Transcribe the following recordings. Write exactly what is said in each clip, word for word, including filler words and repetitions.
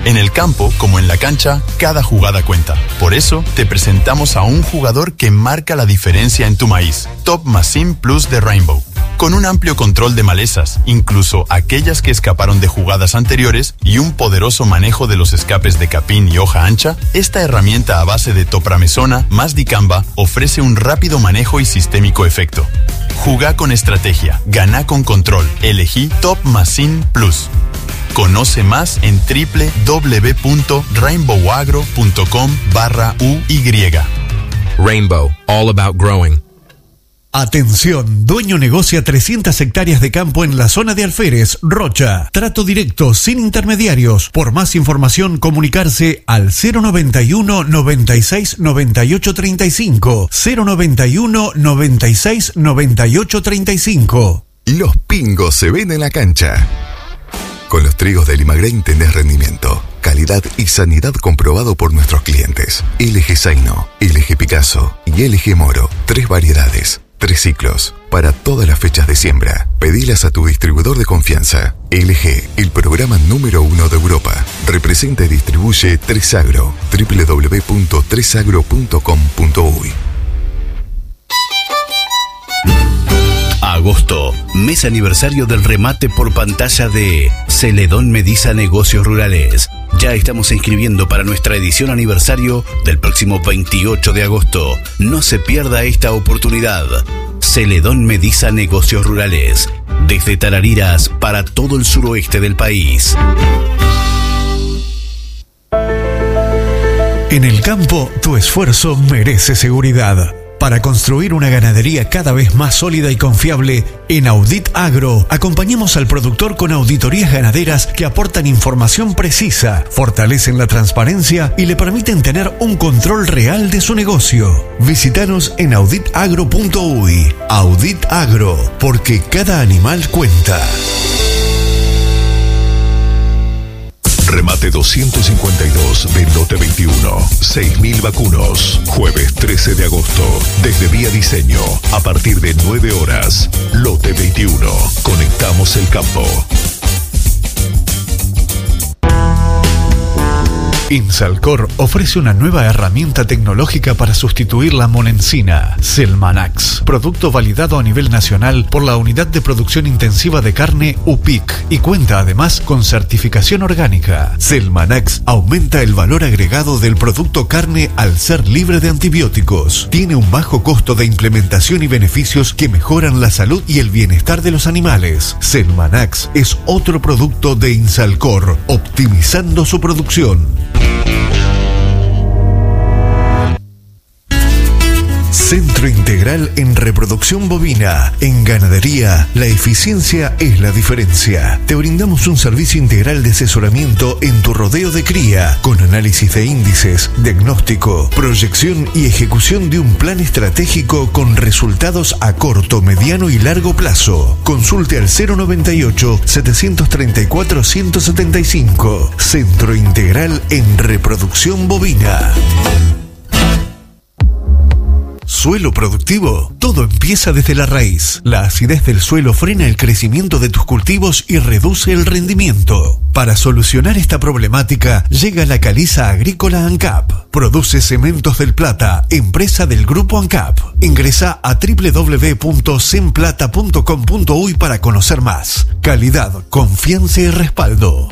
En el campo, como en la cancha, cada jugada cuenta. Por eso, te presentamos a un jugador que marca la diferencia en tu maíz. Top Machine Plus de Rainbow. Con un amplio control de malezas, incluso aquellas que escaparon de jugadas anteriores, y un poderoso manejo de los escapes de capín y hoja ancha, esta herramienta a base de topramesona más dicamba ofrece un rápido manejo y sistémico efecto. Jugá con estrategia, ganá con control. Elegí Top Machine Plus. Conoce más en doble u doble u doble u punto rainbow agro punto com barra U Y. Rainbow, all about growing. Atención, dueño negocia trescientas hectáreas de campo en la zona de Alférez, Rocha. Trato directo, sin intermediarios. Por más información, comunicarse al cero noventa y uno, noventa y seis, noventa y ocho treinta y cinco. cero noventa y uno, noventa y seis, noventa y ocho treinta y cinco. Los pingos se ven en la cancha. Con los trigos de Limagrain tenés rendimiento, calidad y sanidad comprobado por nuestros clientes. L G Zaino, L G Picasso y L G Moro. Tres variedades, tres ciclos, para todas las fechas de siembra. Pedilas a tu distribuidor de confianza. L G, el programa número uno de Europa. Representa y distribuye tres agro. doble u doble u doble u punto tres agro punto com punto uy. Agosto, mes aniversario del remate por pantalla de Celedón Mediza Negocios Rurales. Ya estamos inscribiendo para nuestra edición aniversario del próximo veintiocho de agosto. No se pierda esta oportunidad. Celedón Mediza Negocios Rurales. Desde Tarariras para todo el suroeste del país. En el campo, tu esfuerzo merece seguridad. Para construir una ganadería cada vez más sólida y confiable, en Audit Agro acompañamos al productor con auditorías ganaderas que aportan información precisa, fortalecen la transparencia y le permiten tener un control real de su negocio. Visítanos en audit agro punto uy. Audit Agro, porque cada animal cuenta. Remate doscientos cincuenta y dos de Lote veintiuno. seis mil vacunos. Jueves trece de agosto. Desde Vía Diseño. A partir de nueve horas. Lote veintiuno. Conectamos el campo. Insalcor ofrece una nueva herramienta tecnológica para sustituir la monencina, Selmanax, producto validado a nivel nacional por la Unidad de Producción Intensiva de Carne U P I C y cuenta además con certificación orgánica. Selmanax aumenta el valor agregado del producto carne al ser libre de antibióticos. Tiene un bajo costo de implementación y beneficios que mejoran la salud y el bienestar de los animales. Selmanax es otro producto de Insalcor, optimizando su producción. Centro Integral en Reproducción Bovina. En ganadería, la eficiencia es la diferencia. Te brindamos un servicio integral de asesoramiento en tu rodeo de cría, con análisis de índices, diagnóstico, proyección y ejecución de un plan estratégico con resultados a corto, mediano y largo plazo. Consulte al cero noventa y ocho, setecientos treinta y cuatro, ciento setenta y cinco. Centro Integral en Reproducción Bovina. ¿Suelo productivo? Todo empieza desde la raíz. La acidez del suelo frena el crecimiento de tus cultivos y reduce el rendimiento. Para solucionar esta problemática, llega la Caliza Agrícola ANCAP. Produce Cementos del Plata, empresa del Grupo ANCAP. Ingresa a doble u doble u doble u punto semplata punto com punto uy para conocer más. Calidad, confianza y respaldo.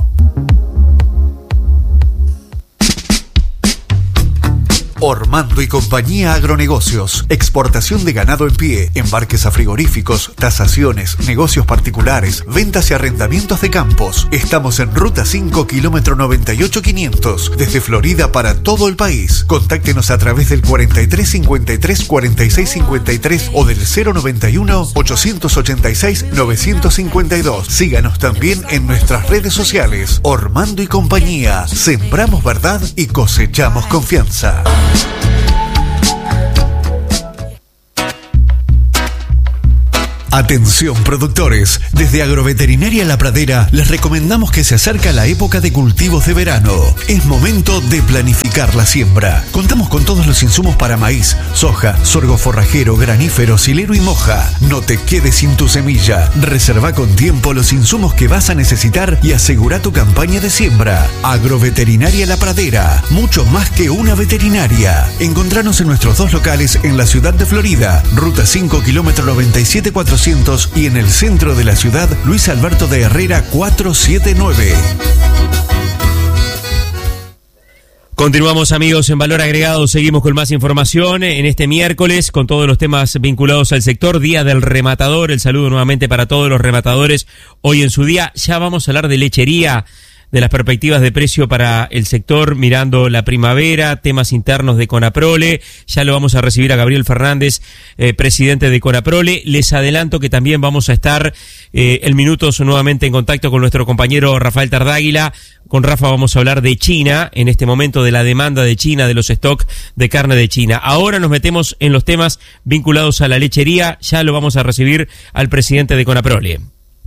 Ormando y Compañía Agronegocios. Exportación de ganado en pie, embarques a frigoríficos, tasaciones, negocios particulares, ventas y arrendamientos de campos. Estamos en Ruta cinco, kilómetro noventa y ocho quinientos, desde Florida para todo el país. Contáctenos a través del cuarenta y tres cincuenta y tres, cuarenta y seis cincuenta y tres o del cero noventa y uno, ochocientos ochenta y seis, novecientos cincuenta y dos. Síganos también en nuestras redes sociales. Ormando y Compañía. Sembramos verdad y cosechamos confianza. Atención productores, desde Agroveterinaria La Pradera les recomendamos que se acerca la época de cultivos de verano. Es momento de planificar la siembra. Contamos con todos los insumos para maíz, soja, sorgo forrajero, granífero, silero y moja. No te quedes sin tu semilla. Reserva con tiempo los insumos que vas a necesitar y asegura tu campaña de siembra. Agroveterinaria La Pradera, mucho más que una veterinaria. Encontranos en nuestros dos locales en la ciudad de Florida, ruta cinco, kilómetro noventa y siete cuatrocientos, y en el centro de la ciudad, Luis Alberto de Herrera cuatrocientos setenta y nueve. Continuamos, amigos, en Valor Agregado. Seguimos con más información en este miércoles con todos los temas vinculados al sector. Día del rematador. El saludo nuevamente para todos los rematadores hoy en su día. Ya vamos a hablar de lechería, de las perspectivas de precio para el sector mirando la primavera, temas internos de Conaprole. Ya lo vamos a recibir a Gabriel Fernández, eh, presidente de Conaprole. Les adelanto que también vamos a estar eh, en minutos nuevamente en contacto con nuestro compañero Rafael Tardáguila. Con Rafa vamos a hablar de China, en este momento de la demanda de China, de los stocks de carne de China. Ahora nos metemos en los temas vinculados a la lechería. Ya lo vamos a recibir al presidente de Conaprole.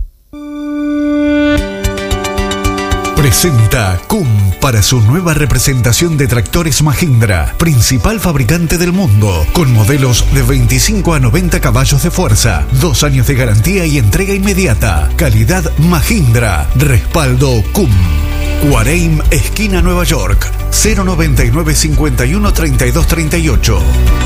Presenta C U M para su nueva representación de tractores Mahindra, principal fabricante del mundo, con modelos de veinticinco a noventa caballos de fuerza, dos años de garantía y entrega inmediata. Calidad Mahindra, respaldo C U M. Guareim, esquina Nueva York, cero noventa y nueve cincuenta y uno treinta y dos treinta y ocho.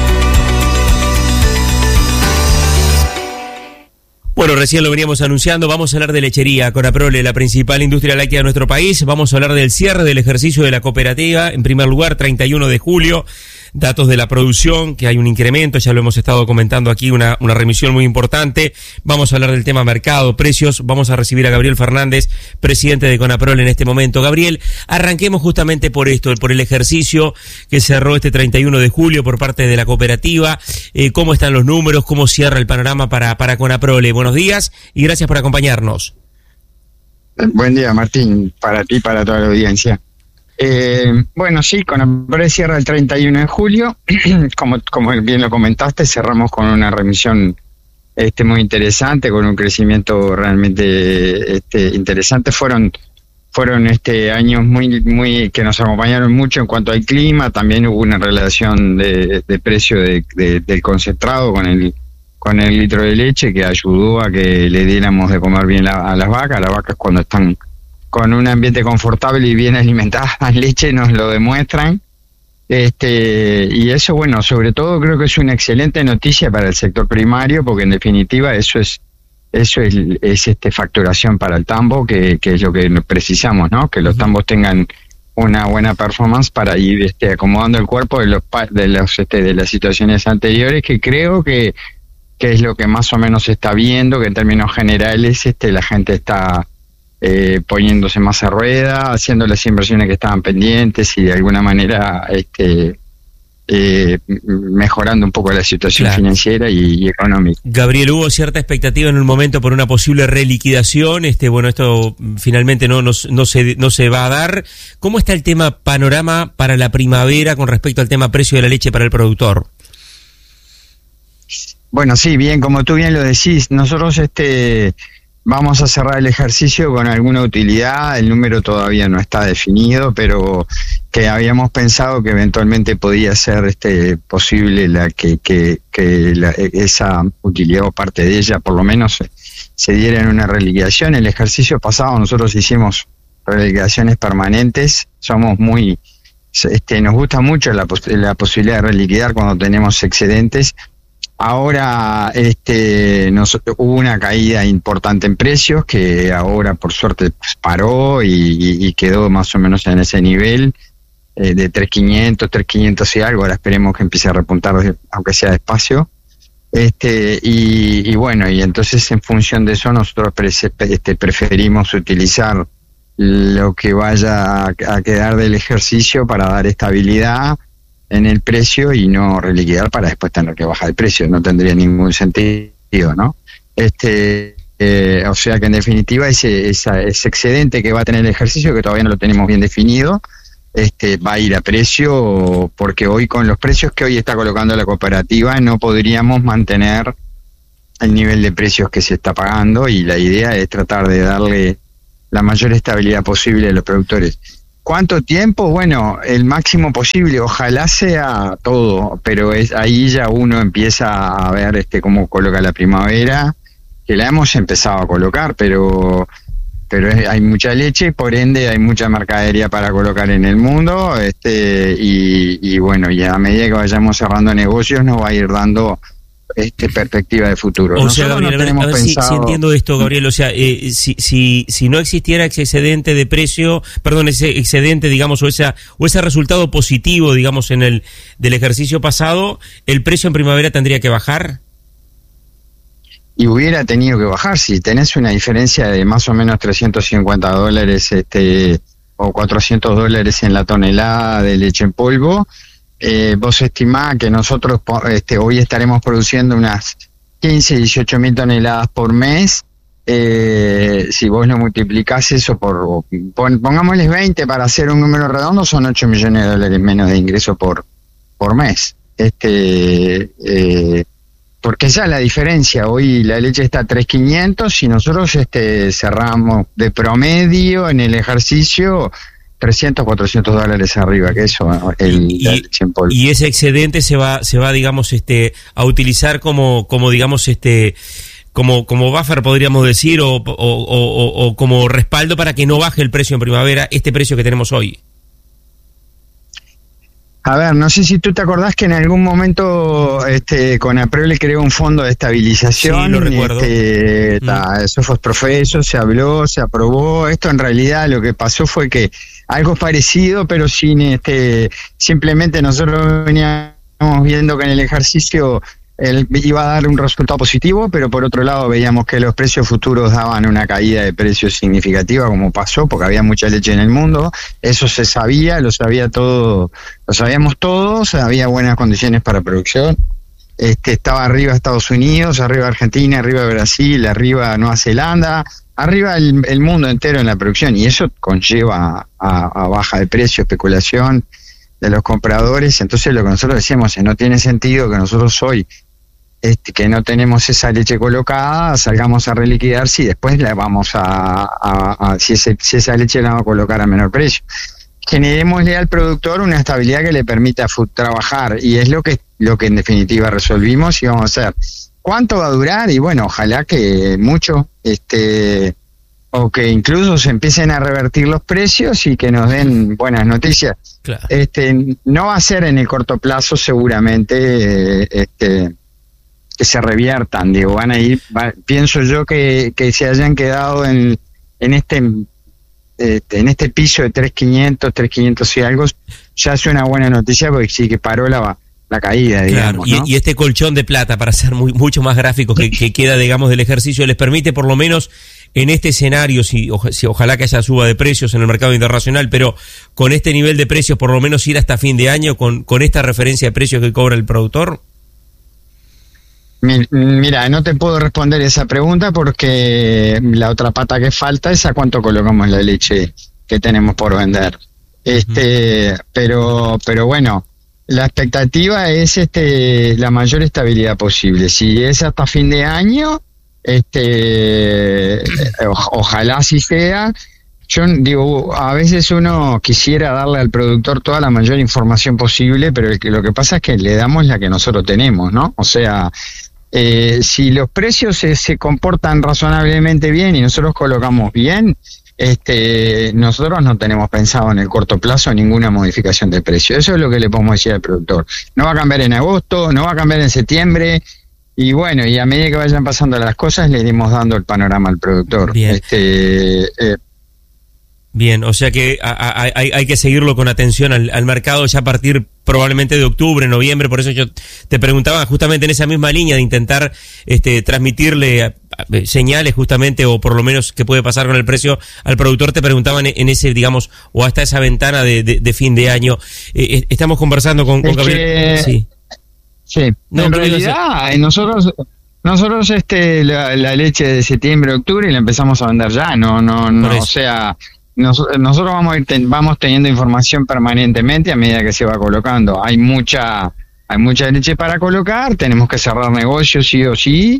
Bueno, recién lo veníamos anunciando, vamos a hablar de lechería. Conaprole, la principal industria láctea de nuestro país. Vamos a hablar del cierre del ejercicio de la cooperativa. En primer lugar, treinta y uno de julio, datos de la producción, que hay un incremento, ya lo hemos estado comentando aquí, una, una remisión muy importante. Vamos a hablar del tema mercado, precios. Vamos a recibir a Gabriel Fernández, presidente de Conaprole en este momento. Gabriel, arranquemos justamente por esto, por el ejercicio que cerró este treinta y uno de julio por parte de la cooperativa. Eh, ¿Cómo están los números? ¿Cómo cierra el panorama para, para Conaprole? Buenos días y gracias por acompañarnos. Buen día, Martín, para ti y para toda la audiencia. Eh, bueno, sí, Conaprole cierra el treinta y uno de julio. como, como bien lo comentaste, cerramos con una remisión este, muy interesante, con un crecimiento realmente este, interesante. Fueron fueron este años muy muy que nos acompañaron mucho en cuanto al clima. También hubo una relación de, de precio de, de, del concentrado con el con el litro de leche, que ayudó a que le diéramos de comer bien la, a las vacas. Las vacas, cuando están con un ambiente confortable y bien alimentadas en leche, nos lo demuestran. Este, y eso, bueno, sobre todo creo que es una excelente noticia para el sector primario, porque en definitiva eso es eso es, es este facturación para el tambo, que, que es lo que precisamos, ¿no? Que los tambos tengan una buena performance para ir este, acomodando el cuerpo de los de los este, de las situaciones anteriores, que creo que que es lo que más o menos se está viendo, que en términos generales este la gente está eh, poniéndose más a rueda, haciendo las inversiones que estaban pendientes y de alguna manera este eh, mejorando un poco la situación claro. financiera y, y económica. Gabriel, hubo cierta expectativa en un momento por una posible reliquidación, este bueno, esto finalmente no, no, no, se, no se va a dar. ¿Cómo está el tema panorama para la primavera con respecto al tema precio de la leche para el productor? Bueno, sí, bien, como tú bien lo decís, nosotros este vamos a cerrar el ejercicio con alguna utilidad. El número todavía no está definido, pero que habíamos pensado que eventualmente podía ser este posible la que que, que la, esa utilidad o parte de ella por lo menos se diera en una reliquidación. El ejercicio pasado nosotros hicimos reliquidaciones permanentes. Somos muy este nos gusta mucho la, la posibilidad de reliquidar cuando tenemos excedentes. Ahora este nos, hubo una caída importante en precios, que ahora por suerte pues, paró y, y, y quedó más o menos en ese nivel eh, de tres mil quinientos, tres mil quinientos y algo. Ahora esperemos que empiece a repuntar, aunque sea despacio. Este y, y bueno, y entonces en función de eso nosotros pre, este, preferimos utilizar lo que vaya a, a quedar del ejercicio para dar estabilidad en el precio y no reliquidar para después tener que bajar el precio. No tendría ningún sentido, ¿no? Este, eh, o sea que en definitiva ese, esa, ese excedente que va a tener el ejercicio, que todavía no lo tenemos bien definido, este, va a ir a precio, porque hoy con los precios que hoy está colocando la cooperativa no podríamos mantener el nivel de precios que se está pagando, y la idea es tratar de darle la mayor estabilidad posible a los productores. ¿Cuánto tiempo? Bueno, el máximo posible, ojalá sea todo, pero es ahí ya uno empieza a ver este cómo coloca la primavera, que la hemos empezado a colocar, pero pero es, hay mucha leche, por ende hay mucha mercadería para colocar en el mundo, este y, y bueno, y a medida que vayamos cerrando negocios nos va a ir dando este perspectiva de futuro. O sea, Gabriel, no tenemos a ver pensado... si, si entiendo esto, Gabriel, o sea, eh, si, si si no existiera ese excedente de precio, perdón, ese excedente, digamos, o esa o ese resultado positivo, digamos, en el del ejercicio pasado, ¿el precio en primavera tendría que bajar? Y hubiera tenido que bajar. Si tenés una diferencia de más o menos trescientos cincuenta dólares este o cuatrocientos dólares en la tonelada de leche en polvo, eh, vos estimás que nosotros este, hoy estaremos produciendo unas quince, dieciocho mil toneladas por mes. Eh, si vos lo multiplicás eso por, pon, pongámosles veinte para hacer un número redondo, son ocho millones de dólares menos de ingreso por, por mes. Este... Eh, porque esa es la diferencia. Hoy la leche está a tres mil quinientos y nosotros este cerramos de promedio en el ejercicio trescientos, cuatrocientos dólares arriba, que eso, el, y, la leche en polvo. Y ese excedente se va, se va, digamos, este, a utilizar como, como digamos, este, como, como buffer, podríamos decir, o, o, o, o como respaldo para que no baje el precio en primavera, este precio que tenemos hoy. A ver, no sé si tú te acordás que en algún momento este, Conaprel creó un fondo de estabilización. Sí, lo recuerdo. Este, ta, mm. Eso fue profeso, se habló, se aprobó. Esto en realidad lo que pasó fue que algo parecido, pero sin este, simplemente nosotros veníamos viendo que en el ejercicio él iba a dar un resultado positivo, pero por otro lado veíamos que los precios futuros daban una caída de precios significativa, como pasó, porque había mucha leche en el mundo. Eso se sabía, lo sabía todo, lo sabíamos todos, había buenas condiciones para producción. Este, estaba arriba Estados Unidos, arriba Argentina, arriba Brasil, arriba Nueva Zelanda, arriba el, el mundo entero en la producción, y eso conlleva a, a baja de precio, especulación de los compradores. Entonces lo que nosotros decíamos es, no tiene sentido que nosotros hoy Este, que no tenemos esa leche colocada, salgamos a reliquidar si después la vamos a, a, a si, ese, si esa leche la vamos a colocar a menor precio. Generémosle al productor una estabilidad que le permita trabajar, y es lo que lo que en definitiva resolvimos y vamos a hacer. ¿Cuánto va a durar? Y bueno, ojalá que mucho, este o que incluso se empiecen a revertir los precios y que nos den buenas noticias. Claro. Este no va a ser en el corto plazo, seguramente, este que se reviertan, digo, van a ir, va, pienso yo que, que se hayan quedado en, en este este, en este piso de tres mil quinientos, tres mil quinientos y algo, ya es una buena noticia, porque sí que paró la, la caída, digamos. Claro, y, ¿no? y este colchón de plata, para ser muy, mucho más gráfico, que, que queda, digamos, del ejercicio, les permite por lo menos en este escenario, si, o, si ojalá que haya suba de precios en el mercado internacional, pero con este nivel de precios, por lo menos ir hasta fin de año con, con esta referencia de precios que cobra el productor. Mira, no te puedo responder esa pregunta porque la otra pata que falta es a cuánto colocamos la leche que tenemos por vender. Este, uh-huh. pero, pero bueno, la expectativa es este la mayor estabilidad posible. Si es hasta fin de año, este, o, ojalá así sea. Yo digo, a veces uno quisiera darle al productor toda la mayor información posible, pero el que, lo que pasa es que le damos la que nosotros tenemos, ¿no? O sea, eh, si los precios se, se comportan razonablemente bien y nosotros colocamos bien, este, nosotros no tenemos pensado en el corto plazo ninguna modificación de precio. Eso es lo que le podemos decir al productor. No va a cambiar en agosto, no va a cambiar en septiembre. Y bueno, y a medida que vayan pasando las cosas, le iremos dando el panorama al productor. Bien. Este, eh, Bien, o sea que a, a, hay, hay que seguirlo con atención al, al mercado ya a partir probablemente de octubre, noviembre. Por eso yo te preguntaba justamente en esa misma línea de intentar este, transmitirle a, a, señales justamente, o por lo menos qué puede pasar con el precio al productor. Te preguntaban en, en ese, digamos, o hasta esa ventana de, de, de fin de año. Eh, estamos conversando con, con Gabriel. Que, sí, sí. No, en realidad nosotros... Nosotros este la, la leche de septiembre, octubre, la empezamos a vender ya, no, no, no, o sea, nos, nosotros vamos a ir ten, vamos teniendo información permanentemente a medida que se va colocando. Hay mucha, hay mucha leche para colocar, tenemos que cerrar negocios sí o sí,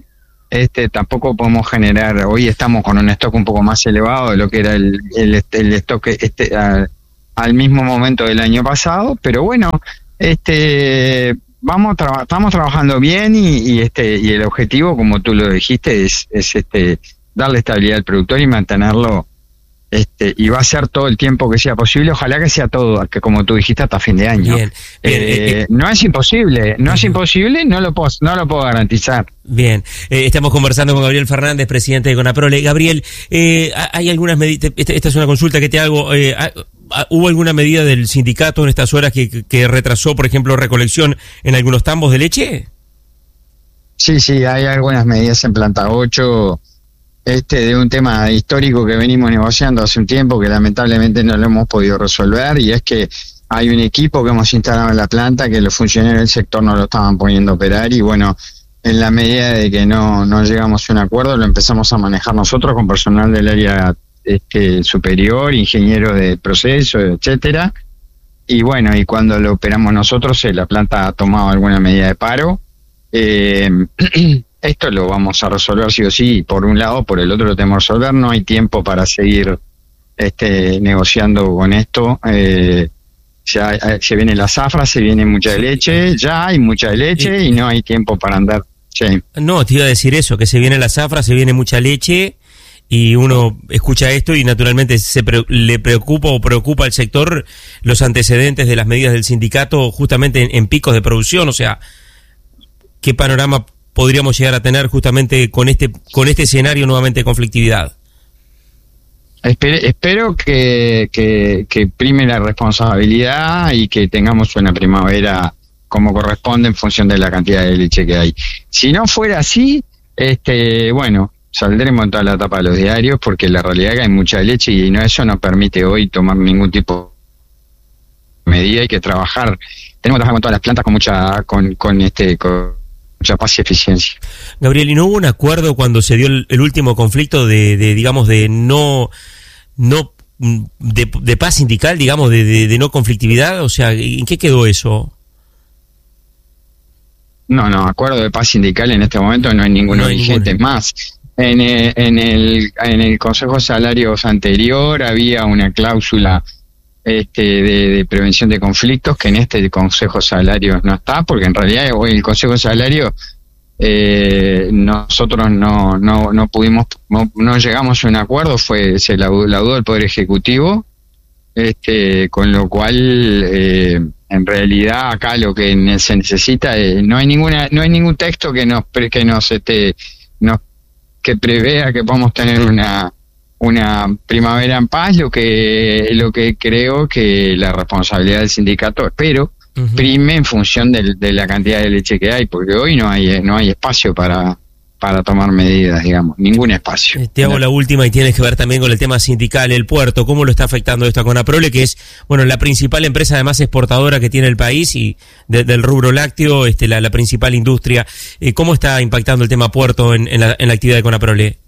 este tampoco podemos generar, hoy estamos con un stock un poco más elevado de lo que era el, el, el stock este a, al mismo momento del año pasado, pero bueno, este vamos traba, estamos trabajando bien y, y este y el objetivo, como tú lo dijiste, es, es este darle estabilidad al productor y mantenerlo. Este, y va a ser todo el tiempo que sea posible, ojalá que sea todo, que como tú dijiste, hasta fin de año. Bien, bien, eh, eh, no es imposible, no uh-huh. es imposible, no lo puedo, no lo puedo garantizar. Bien, eh, estamos conversando con Gabriel Fernández, presidente de Conaprole. Gabriel, eh, hay algunas medidas, esta, esta es una consulta que te hago, eh, ¿hubo alguna medida del sindicato en estas horas que, que retrasó, por ejemplo, recolección en algunos tambos de leche? Sí, sí, hay algunas medidas en planta ocho, este de un tema histórico que venimos negociando hace un tiempo que lamentablemente no lo hemos podido resolver, y es que hay un equipo que hemos instalado en la planta que los funcionarios del sector no lo estaban poniendo a operar, y bueno, en la medida de que no, no llegamos a un acuerdo lo empezamos a manejar nosotros con personal del área este, superior, ingenieros de proceso, etcétera, y bueno, y cuando lo operamos nosotros eh, la planta ha tomado alguna medida de paro. eh, Esto lo vamos a resolver sí o sí, por un lado, por el otro lo tenemos que resolver, no hay tiempo para seguir este, negociando con esto. Eh, ya se viene la zafra, se viene mucha leche, ya hay mucha leche y no hay tiempo para andar. Sí. No, te iba a decir eso, que se viene la zafra, se viene mucha leche, y uno escucha esto y naturalmente se pre- le preocupa o preocupa al sector los antecedentes de las medidas del sindicato justamente en, en picos de producción, o sea, ¿qué panorama podríamos llegar a tener justamente con este con este escenario nuevamente de conflictividad? Espero, espero que, que, que prime la responsabilidad y que tengamos una primavera como corresponde en función de la cantidad de leche que hay. Si no fuera así, este bueno, saldremos en toda la tapa de los diarios, porque la realidad es que hay mucha leche y no, eso no permite hoy tomar ningún tipo de medida. Hay que trabajar, tenemos que trabajar con todas las plantas con mucha con, con este con mucha paz y eficiencia. Gabriel, ¿y no hubo un acuerdo cuando se dio el, el último conflicto de, de digamos, de no, no, de, de paz sindical, digamos, de, de, de no conflictividad? O sea, ¿en qué quedó eso? No, no, acuerdo de paz sindical en este momento no hay ninguno no hay vigente. Ninguno. Más, en el, en el, en el Consejo de Salarios anterior había una cláusula Este, de, de prevención de conflictos que en este Consejo de Salarios no está, porque en realidad hoy el Consejo de Salarios eh, nosotros no no no pudimos, no, no llegamos a un acuerdo, fue se laudó el Poder Ejecutivo, este con lo cual eh, en realidad acá lo que se necesita es, no hay ninguna no hay ningún texto que nos que nos este nos que prevea que podamos tener una una primavera en paz. Lo que lo que creo que la responsabilidad del sindicato, espero, uh-huh. prime en función de, de la cantidad de leche que hay, porque hoy no hay no hay espacio para para tomar medidas, digamos, ningún espacio. Te hago la última y tienes que ver también con el tema sindical, el puerto, ¿cómo lo está afectando esto a Conaprole, que es, bueno, la principal empresa además exportadora que tiene el país y de, del rubro lácteo, este la, la principal industria? Eh, ¿Cómo está impactando el tema puerto en, en, la, en la actividad de Conaprole?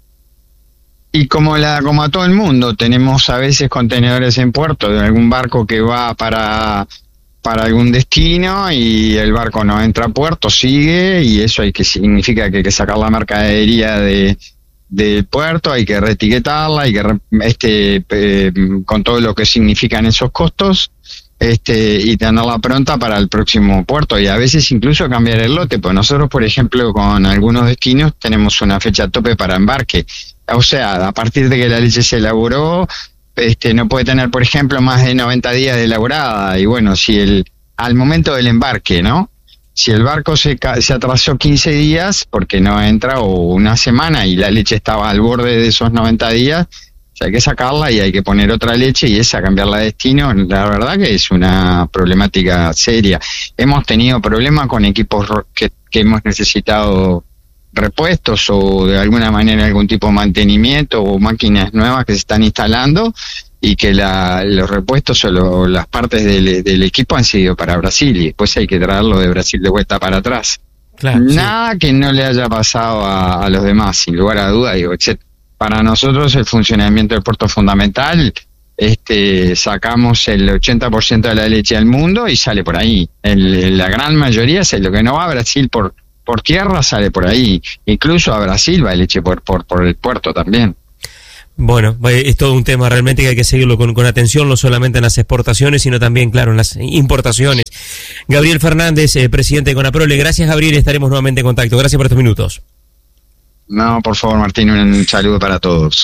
Y como la como a todo el mundo, tenemos a veces contenedores en puerto de algún barco que va para para algún destino y el barco no entra a puerto, sigue, y eso hay que significa que hay que sacar la mercadería de del puerto, hay que reetiquetarla, hay que este eh, con todo lo que significan esos costos, este y tenerla pronta para el próximo puerto, y a veces incluso cambiar el lote. Pues nosotros, por ejemplo, con algunos destinos tenemos una fecha tope para embarque. O sea, a partir de que la leche se elaboró, este, no puede tener, por ejemplo, más de noventa días de elaborada. Y bueno, si el al momento del embarque, ¿no? Si el barco se, se atrasó quince días porque no entra, o una semana, y la leche estaba al borde de esos noventa días, o sea, hay que sacarla y hay que poner otra leche, y esa cambiarla de destino, la verdad que es una problemática seria. Hemos tenido problemas con equipos que, que hemos necesitado repuestos o de alguna manera algún tipo de mantenimiento, o máquinas nuevas que se están instalando, y que la, los repuestos o lo, las partes del, del equipo han sido para Brasil, y después hay que traerlo de Brasil de vuelta para atrás. Claro, nada sí. que no le haya pasado a, a los demás, sin lugar a duda, digo, etcétera. Para nosotros el funcionamiento del puerto es fundamental. Este, sacamos el ochenta por ciento de la leche del mundo y sale por ahí. El, la gran mayoría es lo que no va a Brasil por por tierra sale por ahí, incluso a Brasil va leche por, por, por el puerto también. Bueno, es todo un tema realmente que hay que seguirlo con, con atención, no solamente en las exportaciones, sino también, claro, en las importaciones. Gabriel Fernández, eh, presidente de Conaprole, gracias Gabriel, estaremos nuevamente en contacto. Gracias por estos minutos. No, por favor Martín, un saludo para todos.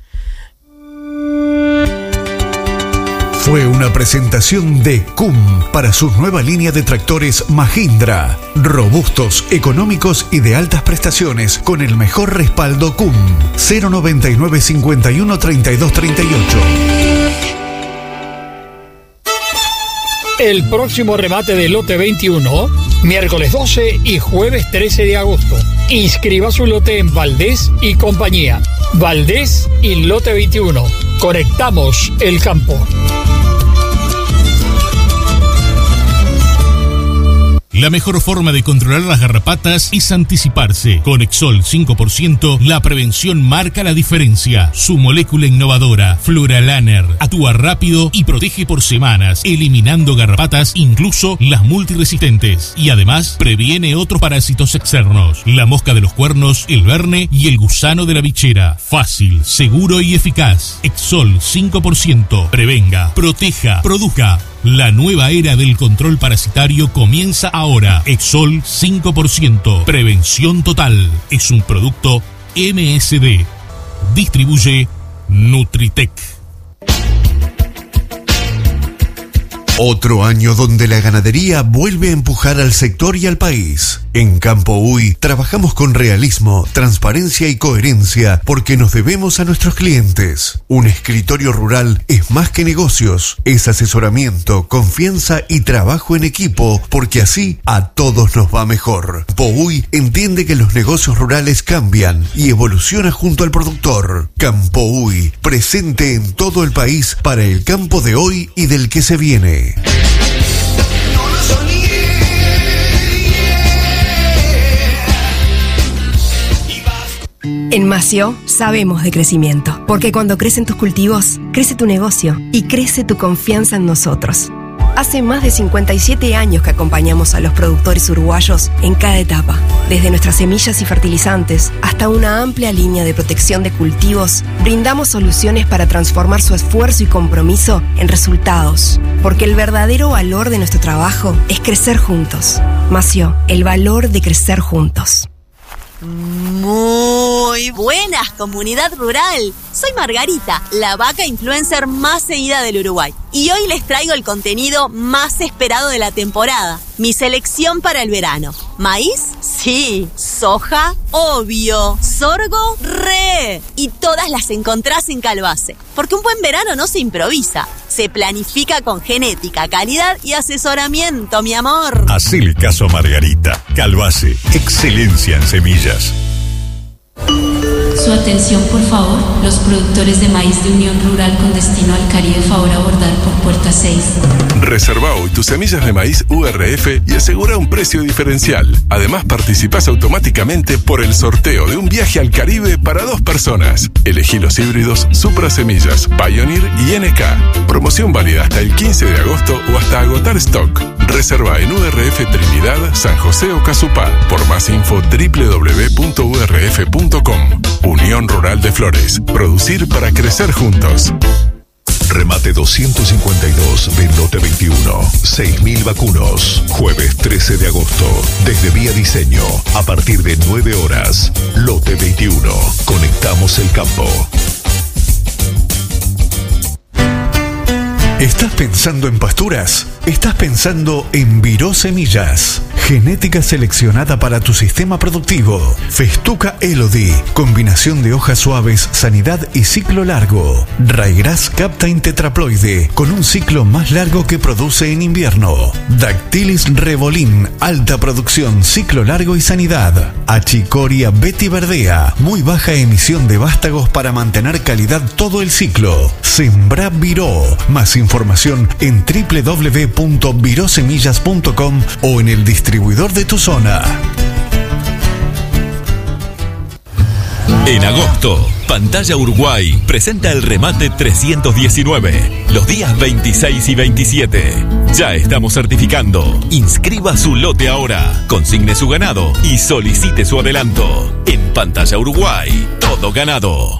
Fue una presentación de C U M para su nueva línea de tractores Mahindra. Robustos, económicos y de altas prestaciones con el mejor respaldo C U M. cero noventa y nueve cincuenta y uno treinta y dos treinta y ocho. El próximo remate del lote veintiuno, miércoles doce y jueves trece de agosto. Inscriba su lote en Valdés y compañía. Valdés y lote veintiuno. Conectamos el campo. La mejor forma de controlar las garrapatas es anticiparse. Con Exol cinco por ciento, la prevención marca la diferencia. Su molécula innovadora, Fluralaner, actúa rápido y protege por semanas, eliminando garrapatas, incluso las multiresistentes. Y además, previene otros parásitos externos. La mosca de los cuernos, el verne y el gusano de la bichera. Fácil, seguro y eficaz. Exol cinco por ciento. Prevenga, proteja, produzca. La nueva era del control parasitario comienza ahora. Exol cinco por ciento. Prevención total. Es un producto M S D. Distribuye Nutritec. Otro año donde la ganadería vuelve a empujar al sector y al país. En Campo Uy trabajamos con realismo, transparencia y coherencia porque nos debemos a nuestros clientes. Un escritorio rural es más que negocios, es asesoramiento, confianza y trabajo en equipo porque así a todos nos va mejor. Campo Uy entiende que los negocios rurales cambian y evoluciona junto al productor. Campo Uy, presente en todo el país para el campo de hoy y del que se viene. En Mació sabemos de crecimiento, porque cuando crecen tus cultivos, crece tu negocio y crece tu confianza en nosotros. Hace más de cincuenta y siete años que acompañamos a los productores uruguayos en cada etapa, desde nuestras semillas y fertilizantes hasta una amplia línea de protección de cultivos, brindamos soluciones para transformar su esfuerzo y compromiso en resultados, porque el verdadero valor de nuestro trabajo es crecer juntos. Mació, el valor de crecer juntos. Muy buenas, comunidad rural. Soy Margarita, la vaca influencer más seguida del Uruguay. Y hoy les traigo el contenido más esperado de la temporada. Mi selección para el verano. ¿Maíz? Sí. ¿Soja? Obvio. ¿Sorgo? ¡Re! Y todas las encontrás en Calbase. Porque un buen verano no se improvisa. Se planifica con genética, calidad y asesoramiento, mi amor. Hacele caso a Margarita. Calbase, excelencia en semillas. Su atención, por favor. Los productores de maíz de Unión Rural con destino al Caribe, favor abordar por puerta seis. Reserva hoy tus semillas de maíz U R F y asegura un precio diferencial. Además, participás automáticamente por el sorteo de un viaje al Caribe para dos personas. Elegí los híbridos Supra Semillas, Pioneer y N K. Promoción válida hasta el quince de agosto o hasta agotar stock. Reserva en U R F Trinidad, San José o Casupá. Por más info, doble u doble u doble u punto u r f punto com. Unión Rural de Flores. Producir para crecer juntos. Remate doscientos cincuenta y dos de lote veintiuno. seis mil vacunos. Jueves trece de agosto. Desde Vía Diseño. A partir de nueve horas. Lote veintiuno. Conectamos el campo. ¿Estás pensando en pasturas? Estás pensando en Viró Semillas. Genética seleccionada para tu sistema productivo. Festuca Elodie. Combinación de hojas suaves, sanidad y ciclo largo. Ryegrass Captain Tetraploide. Con un ciclo más largo que produce en invierno. Dactylis Revolin. Alta producción, ciclo largo y sanidad. Achicoria Betty Verdea. Muy baja emisión de vástagos para mantener calidad todo el ciclo. Sembra Viró. Más información en doble u doble u doble u punto virosemillas punto com o en el distribuidor de tu zona. En agosto, Pantalla Uruguay presenta el remate trescientos diecinueve, los días veintiséis y veintisiete. Ya estamos certificando. Inscriba su lote ahora, consigne su ganado y solicite su adelanto. En Pantalla Uruguay, todo ganado.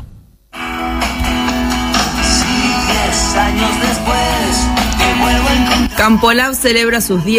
Campo Lab celebra sus diez